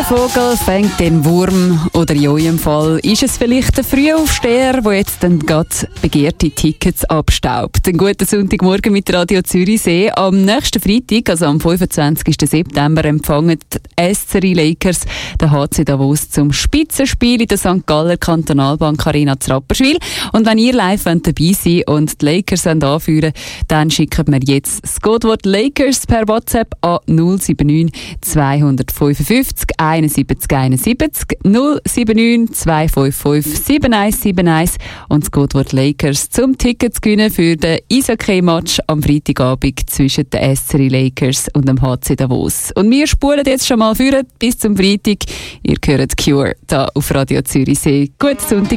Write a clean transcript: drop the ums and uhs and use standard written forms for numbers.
Der Vogel fängt den Wurm oder in eurem Fall ist es vielleicht der Frühaufsteher, der jetzt dann gerade begehrte Tickets abstaubt. Einen guten Sonntagmorgen mit Radio Zürichsee. Am nächsten Freitag, also am 25. September, empfangen die SCRI Lakers den HC Davos zum Spitzenspiel in der St. Galler Kantonalbank Arena zu Rapperswil. Und wenn ihr live dabei seid und die Lakers anführen, dann schickt mir jetzt das Codewort Lakers per WhatsApp an 079 255 71 71 079 255 7171 und das Codewort Lakers zum Ticket zu gewinnen für den Eishockey-Match am Freitagabend zwischen den SCRI Lakers und dem HC Davos. Und wir spulen jetzt schon mal vor bis zum Freitag. Ihr hört Cure hier auf Radio Zürichsee. Guten Sonntag.